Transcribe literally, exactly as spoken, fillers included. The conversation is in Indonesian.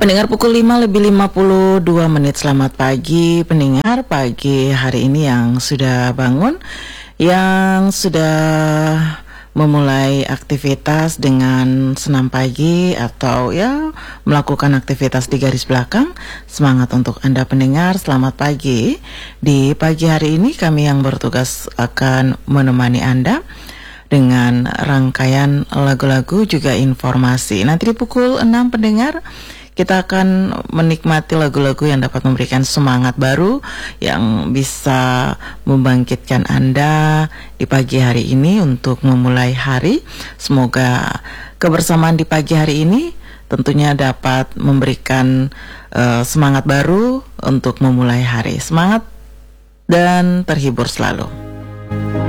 Pendengar pukul lima lebih lima puluh dua menit. Selamat pagi pendengar, pagi hari ini yang sudah bangun, yang sudah memulai aktivitas dengan senam pagi atau ya melakukan aktivitas di garis belakang. Semangat untuk Anda pendengar, selamat pagi. Di pagi hari ini kami yang bertugas akan menemani Anda dengan rangkaian lagu-lagu juga informasi. Nanti di pukul enam pendengar kita akan menikmati lagu-lagu yang dapat memberikan semangat baru yang bisa membangkitkan Anda di pagi hari ini untuk memulai hari. Semoga kebersamaan di pagi hari ini tentunya dapat memberikan uh, semangat baru untuk memulai hari. Semangat dan terhibur selalu.